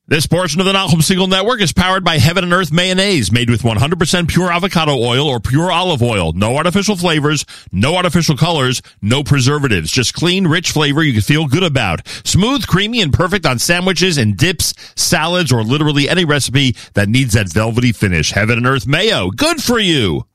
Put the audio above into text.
This portion of the Nahum Single Network is powered by Heaven and Earth Mayonnaise, made with 100% pure avocado oil or pure olive oil. No artificial flavors, no artificial colors, no preservatives. Just clean, rich flavor you can feel good about. Smooth, creamy, and perfect on sandwiches and dips, salads, or literally any recipe that needs that velvety finish. Heaven and Earth Mayo. Good for you.